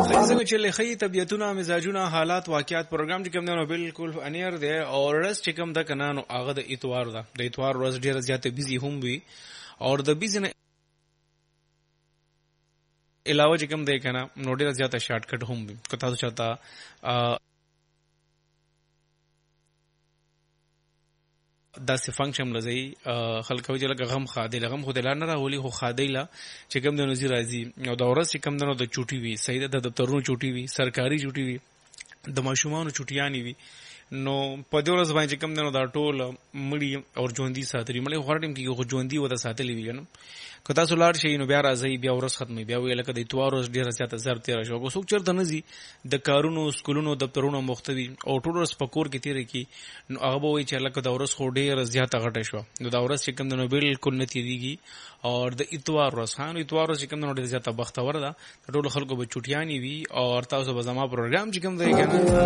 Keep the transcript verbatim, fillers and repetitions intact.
څنګه چې لخي طبيعتونه مزاجونه حالات واقعیات پروګرام چې کوم دی نو بالکل انیر دی او رس چې کوم د کنه نو هغه د اتوار ده د اتوار ورځ ډیره زیاته بيزي هم وي او د بيزي نه علاوه چې کوم دی کنه نو ډیره زیاته شارټ کټ هم وي که تاسو چاته داسې فنکشن لزی خلک وی چې لکه غم خادي لغم خو دلار نه راولي خو خادي لا چې کوم د نوزي راځي او د ورځ چې کوم د نو د چوټي وي سید د دفترونو چوټي وي سرکاري چوټي وي د ماشومانو چوټیانی وي نو په دې ورځ باندې کوم د نو دا ټول مړی او ژوندۍ ساتري مړی خور ټیم کې خو ژوندۍ و د ساتلې وي نو کدا سولار شي نو بیا راځي بیا ورځ ختمي بیا ویل کده اتوار ورځ ډیره زیاته زر تیر شو کو څوک چرته نزي د کارونو سکولونو دفترونو مختوي او ټول ورځ پکور کې تیر کی نو هغه وای چې لکه د ورځ خو ډیره زیاته غټه شو نو دا ورځ چې کوم د نو بالکل نتیریږي او د اتوار ورځ هانو اتوار ورځ چې کوم د نو ډیره زیاته بختور ده ټول خلکو به چټیانی وي او تاسو به زما پروګرام چې کوم دی کنه